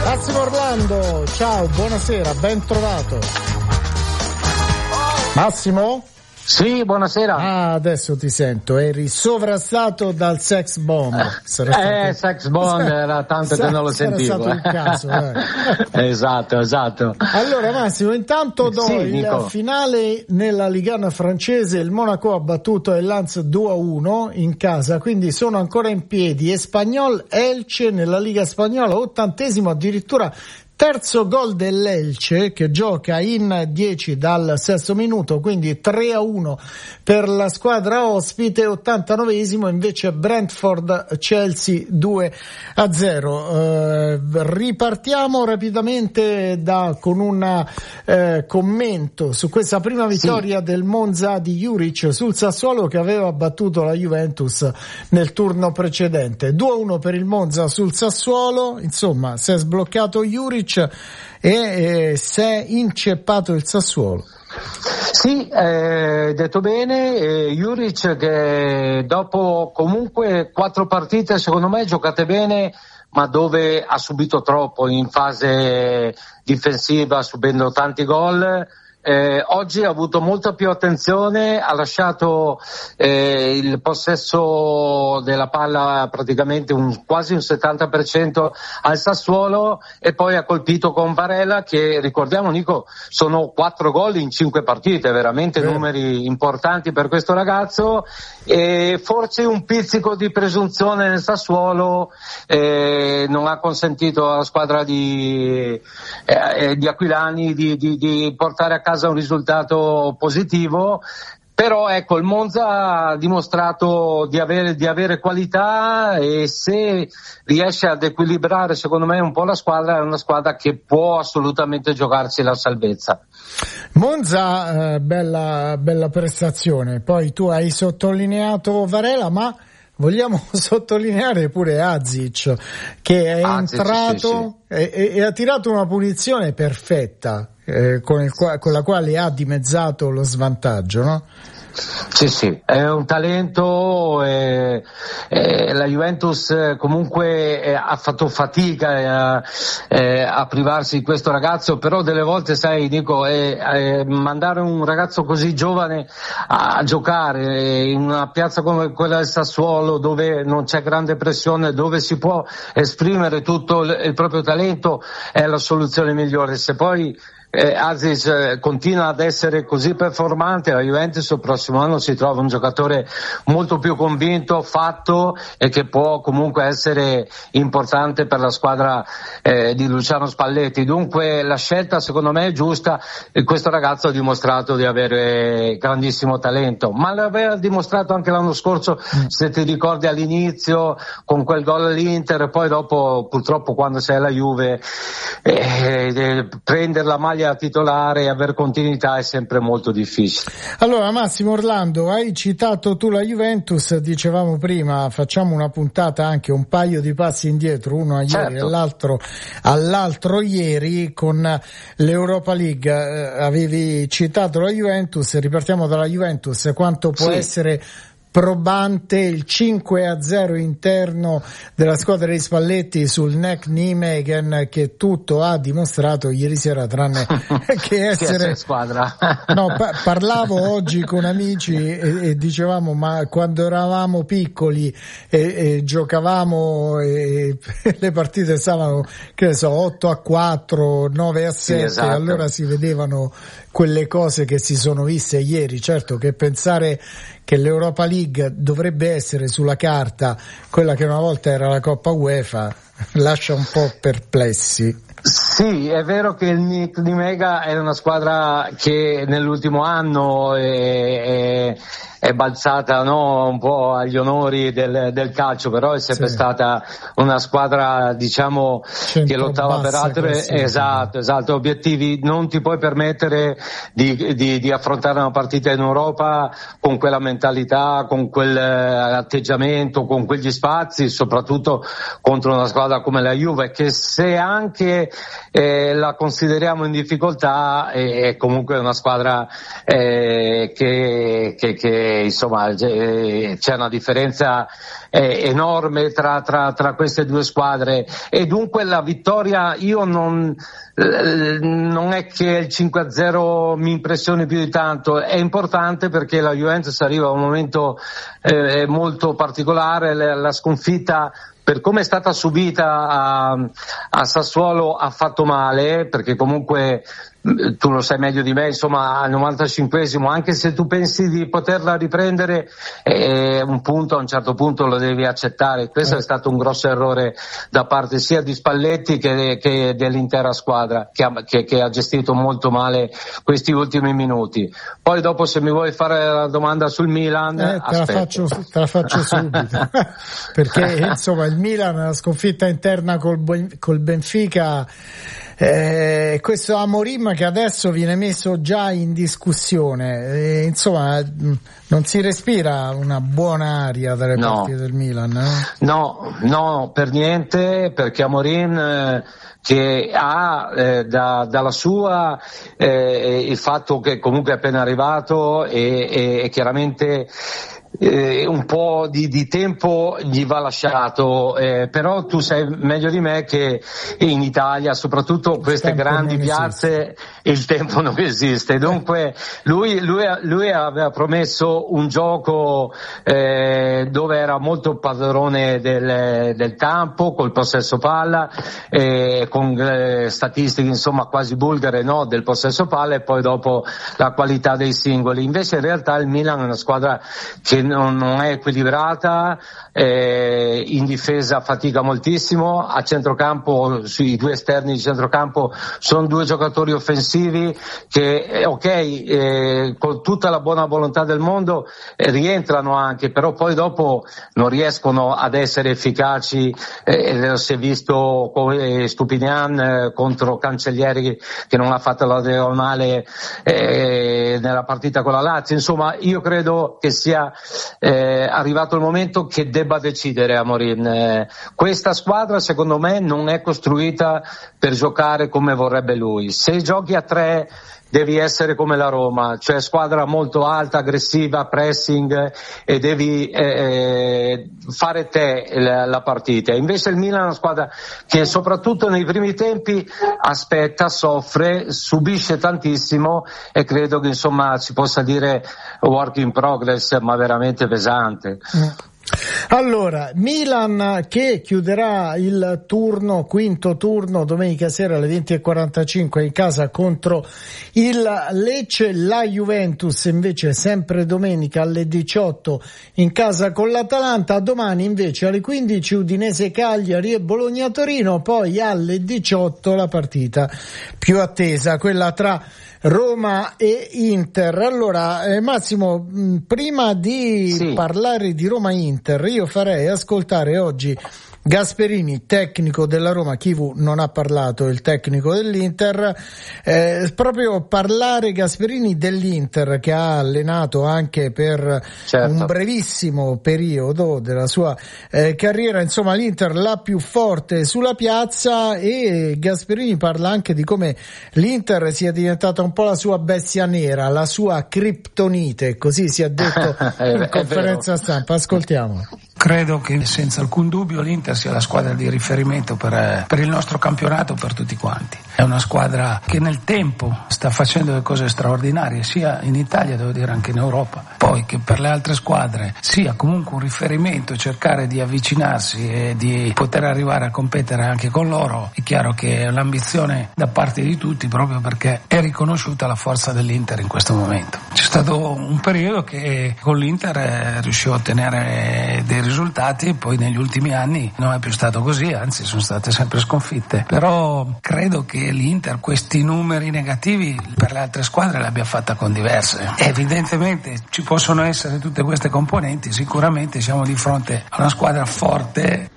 Massimo Orlando, ciao, buonasera, ben trovato. Massimo? Sì, buonasera. Ah, adesso ti sento, eri sovrastato dal sex bomb. Sex bomb era tanto che non lo sentivo. Era stato il caso, Esatto. Allora Massimo, intanto il Nico. finale nella Ligue 1 francese, il Monaco ha battuto il Lens 2-1 in casa, quindi sono ancora in piedi. Espanyol Elche nella Liga spagnola, 80° addirittura. Terzo gol dell'Elche che gioca in 10 dal sesto minuto, quindi 3-1 per la squadra ospite. 89° invece Brentford Chelsea 2-0. Ripartiamo rapidamente con un commento su questa prima vittoria del Monza di Juric sul Sassuolo, che aveva battuto la Juventus nel turno precedente. 2-1 per il Monza sul Sassuolo, insomma si è sbloccato Juric e si è inceppato il Sassuolo. Sì, detto bene, Juric che dopo comunque 4 partite secondo me giocate bene, ma dove ha subito troppo in fase difensiva, subendo tanti gol. Oggi ha avuto molta più attenzione, ha lasciato il possesso della palla praticamente quasi un 70% al Sassuolo, e poi ha colpito con Varela, che ricordiamo Nico sono 4 gol in 5 partite, veramente numeri importanti per questo ragazzo, e forse un pizzico di presunzione nel Sassuolo non ha consentito alla squadra di Aquilani di portare a casa un risultato positivo. Però ecco, il Monza ha dimostrato di avere qualità, e se riesce ad equilibrare secondo me un po' la squadra, è una squadra che può assolutamente giocarsi la salvezza. Monza, bella prestazione. Poi tu hai sottolineato Varela, ma vogliamo sottolineare pure Azic, che è entrato e ha tirato una punizione perfetta, con la quale ha dimezzato lo svantaggio, no? Sì, è un talento, la Juventus comunque ha fatto fatica a privarsi di questo ragazzo, però delle volte sai Nico, mandare un ragazzo così giovane a giocare in una piazza come quella del Sassuolo, dove non c'è grande pressione, dove si può esprimere tutto il proprio talento, è la soluzione migliore. Se poi Azic continua ad essere così performante, la Juventus il prossimo anno si trova un giocatore molto più convinto, fatto, e che può comunque essere importante per la squadra di Luciano Spalletti. Dunque la scelta secondo me è giusta, e questo ragazzo ha dimostrato di avere grandissimo talento, ma l'aveva dimostrato anche l'anno scorso, se ti ricordi, all'inizio con quel gol all'Inter, e poi dopo purtroppo quando sei alla Juve prendere la maglia titolare e aver continuità è sempre molto difficile. Allora Massimo Orlando, hai citato tu la Juventus, dicevamo prima, facciamo una puntata anche un paio di passi indietro, uno a ieri e all'altro ieri con l'Europa League. Avevi citato la Juventus, ripartiamo dalla Juventus. Quanto può essere probante il 5-0 interno della squadra di Spalletti sul NEC Nijmegen, che tutto ha dimostrato ieri sera, tranne che essere squadra. No, parlavo oggi con amici e dicevamo, ma quando eravamo piccoli e giocavamo e le partite stavano, che ne so, 8-4, 9-7, esatto. Allora si vedevano quelle cose che si sono viste ieri. Certo che pensare che l'Europa League dovrebbe essere sulla carta quella che una volta era la Coppa UEFA lascia un po' perplessi. Sì, è vero che il Nijmegen è una squadra che nell'ultimo anno è balzata, no, un po' agli onori del calcio, però è sempre stata una squadra, diciamo, che lottava per altre esatto, obiettivi. Non ti puoi permettere di affrontare una partita in Europa con quella mentalità, con quell'atteggiamento, con quegli spazi, soprattutto contro una squadra come la Juve, che se anche la consideriamo in difficoltà è comunque una squadra che insomma c'è una differenza enorme tra queste due squadre, e dunque la vittoria, io non è che il 5-0 mi impressioni più di tanto, è importante perché la Juventus arriva a un momento molto particolare. La sconfitta, per come è stata subita a Sassuolo, ha fatto male, perché comunque tu lo sai meglio di me, insomma al 95esimo, anche se tu pensi di poterla riprendere, un punto a un certo punto lo devi accettare. Questo è stato un grosso errore da parte sia di Spalletti che dell'intera squadra, che ha gestito molto male questi ultimi minuti. Poi dopo, se mi vuoi fare la domanda sul Milan, te la faccio subito perché insomma il Milan, la sconfitta interna col Benfica, questo Amorim che adesso viene messo già in discussione, insomma non si respira una buona aria dalle partite del Milan, no, per niente, perché Amorim che ha dalla sua il fatto che comunque è appena arrivato e chiaramente un po' di tempo gli va lasciato, però tu sai meglio di me che in Italia, soprattutto queste grandi piazze, il tempo non esiste. Dunque lui aveva promesso un gioco dove era molto padrone del campo, col possesso palla, con statistiche insomma quasi bulgare, no, del possesso palla, e poi dopo la qualità dei singoli. Invece in realtà il Milan è una squadra che non è equilibrata, in difesa fatica moltissimo, a centrocampo, sui due esterni di centrocampo sono due giocatori offensivi che con tutta la buona volontà del mondo rientrano anche, però poi dopo non riescono ad essere efficaci, si è visto come Stupinian contro Cancellieri che non ha fatto la diagonale nella partita con la Lazio. Insomma, io credo che sia arrivato il momento che debba decidere Amorim. Questa squadra secondo me non è costruita per giocare come vorrebbe lui. Se giochi a 3 devi essere come la Roma, cioè squadra molto alta, aggressiva, pressing, e devi fare te la partita. Invece il Milan è una squadra che soprattutto nei primi tempi aspetta, soffre, subisce tantissimo, e credo che insomma si possa dire work in progress, ma veramente pesante. Allora, Milan che chiuderà il quinto turno domenica sera alle 20:45 in casa contro il Lecce. La Juventus invece sempre domenica alle 18 in casa con l'Atalanta. Domani invece alle 15 Udinese Cagliari e Bologna Torino. Poi alle 18 la partita più attesa, quella tra Roma e Inter. Allora Massimo, prima di parlare di Roma-Inter, io farei ascoltare oggi Gasperini, tecnico della Roma. Chivu non ha parlato, il tecnico dell'Inter, proprio parlare Gasperini dell'Inter, che ha allenato anche per un brevissimo periodo della sua carriera, insomma l'Inter la più forte sulla piazza, e Gasperini parla anche di come l'Inter sia diventata un po' la sua bestia nera, la sua criptonite, così si è detto in conferenza stampa. Ascoltiamo. Credo che senza alcun dubbio l'Inter sia la squadra di riferimento per il nostro campionato, per tutti quanti. È una squadra che nel tempo sta facendo delle cose straordinarie, sia in Italia, devo dire, anche in Europa. Poi che per le altre squadre sia comunque un riferimento, cercare di avvicinarsi e di poter arrivare a competere anche con loro. È chiaro che è l'ambizione da parte di tutti, proprio perché è riconosciuta la forza dell'Inter in questo momento. C'è stato un periodo che con l'Inter riuscivo a ottenere dei risultati, e poi negli ultimi anni non è più stato così, anzi sono state sempre sconfitte. Però credo che l'Inter questi numeri negativi per le altre squadre le abbia fatta con diverse. Evidentemente ci possono essere tutte queste componenti, sicuramente siamo di fronte a una squadra forte.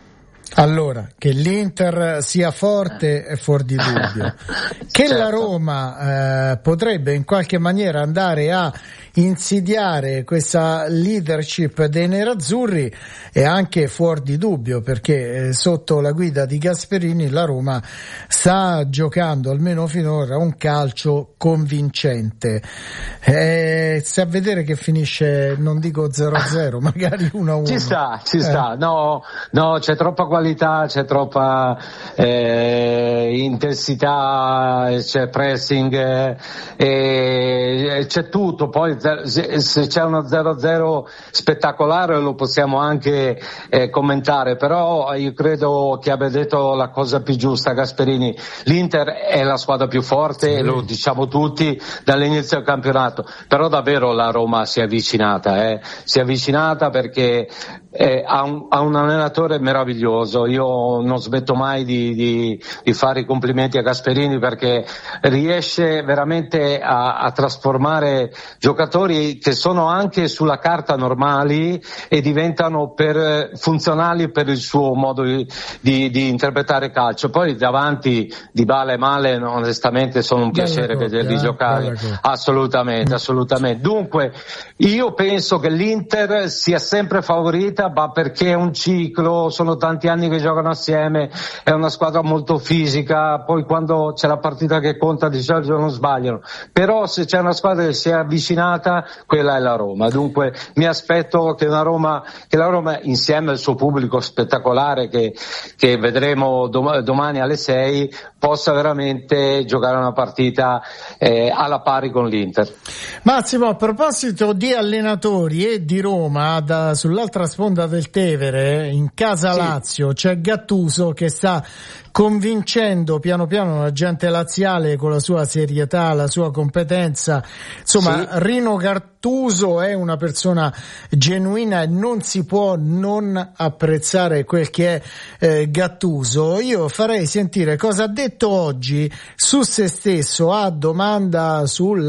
Allora, che l'Inter sia forte è fuori di dubbio. Che certo. La Roma potrebbe in qualche maniera andare a insidiare questa leadership dei nerazzurri è anche fuori di dubbio, perché sotto la guida di Gasperini la Roma sta giocando, almeno finora, un calcio convincente. Se a vedere che finisce, non dico 0-0, magari 1-1. Ci sta. No, c'è troppa qualità, c'è troppa intensità, c'è pressing, c'è tutto. Poi se c'è uno 0-0 spettacolare lo possiamo anche commentare, però io credo che abbia detto la cosa più giusta Gasperini. L'Inter è la squadra più forte, lo diciamo tutti dall'inizio del campionato, però davvero la Roma si è avvicinata perché ha un allenatore meraviglioso. Io non smetto mai di fare i complimenti a Gasperini, perché riesce veramente a trasformare giocatori che sono anche sulla carta normali e diventano funzionali per il suo modo di interpretare calcio. Poi davanti Dybala e Malen onestamente sono un piacere vederli giocare, assolutamente. Dunque io penso che l'Inter sia sempre favorita, ma perché è un ciclo, sono tanti anni che giocano assieme, è una squadra molto fisica, poi quando c'è la partita che conta di solito non sbagliano, però se c'è una squadra che si è avvicinata, quella è la Roma. Dunque mi aspetto che la Roma insieme al suo pubblico spettacolare che vedremo domani alle 6 possa veramente giocare una partita alla pari con l'Inter. Massimo, a proposito di allenatori e di Roma, sull'altra sponda del Tevere, in casa Lazio, c'è Gattuso che sta convincendo piano piano la gente laziale con la sua serietà, la sua competenza. Insomma, Rino Gattuso è una persona genuina e non si può non apprezzare quel che è Gattuso. Io farei sentire cosa ha detto oggi su se stesso a domanda sul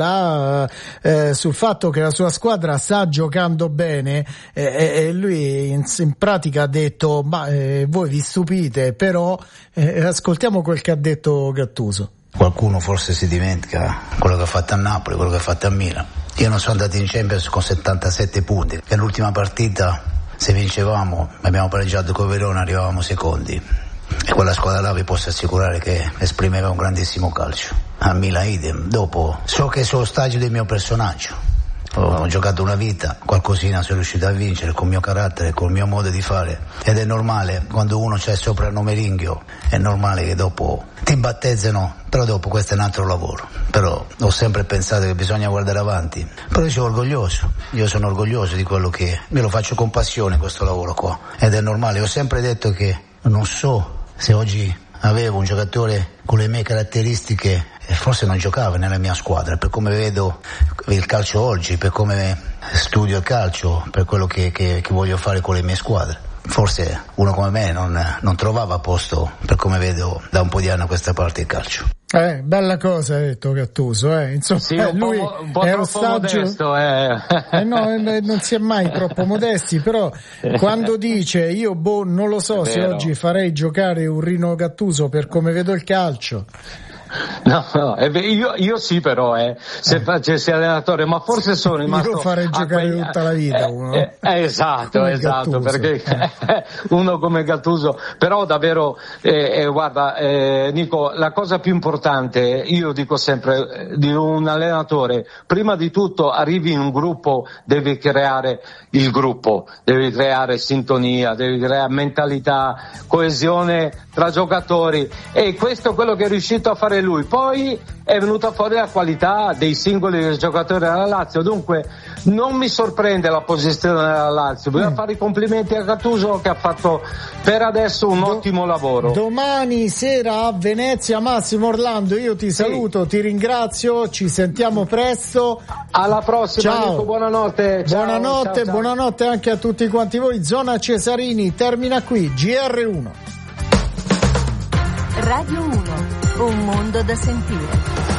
fatto che la sua squadra sta giocando bene, e lui in pratica ha detto voi vi stupite, però ascoltiamo quel che ha detto Gattuso. Qualcuno forse si dimentica quello che ha fatto a Napoli, quello che ha fatto a Milan. Io non sono andato in Champions con 77 punti e l'ultima partita, se vincevamo, abbiamo pareggiato con Verona, arrivavamo secondi, e quella squadra là vi posso assicurare che esprimeva un grandissimo calcio. A Milan idem. Dopo so che sono stagio del mio personaggio, ho giocato una vita, qualcosina sono riuscito a vincere col mio carattere, col mio modo di fare, ed è normale, quando uno c'è sopra il nome Ringhio, è normale che dopo ti battezzano, però dopo questo è un altro lavoro. Però ho sempre pensato che bisogna guardare avanti, però io sono orgoglioso di quello che, io lo faccio con passione questo lavoro qua, ed è normale. Ho sempre detto che non so se oggi avevo un giocatore con le mie caratteristiche e forse non giocava nella mia squadra, per come vedo il calcio oggi, per come studio il calcio, per quello che voglio fare con le mie squadre. Forse uno come me non trovava posto, per come vedo da un po' di anni a questa parte il calcio. Bella cosa ha detto Gattuso, insomma, sì, lui un po' è un saggio modesto, no, non si è mai troppo modesti, però quando dice io non lo so se oggi farei giocare un Rino Gattuso per come vedo il calcio. No, io sì, però se facessi allenatore, ma forse sono rimasto. Io farei giocare tutta la vita uno. Esatto, Gattuso, perché uno come Gattuso. Però davvero, guarda, Nico, la cosa più importante, io dico sempre, di un allenatore, prima di tutto arrivi in un gruppo, devi creare il gruppo, devi creare sintonia, devi creare mentalità, coesione tra giocatori, e questo è quello che è riuscito a fare lui. Poi è venuta fuori la qualità dei singoli giocatori della Lazio, dunque non mi sorprende la posizione della Lazio. Bisogna fare i complimenti a Gattuso che ha fatto per adesso un ottimo lavoro. Domani sera a Venezia, Massimo Orlando, io ti saluto, ti ringrazio, ci sentiamo presto. Alla prossima. Ciao. Nico, buonanotte. Buonanotte, ciao. Buonanotte anche a tutti quanti voi. Zona Cesarini termina qui, GR1. Radio 1, un mondo da sentire.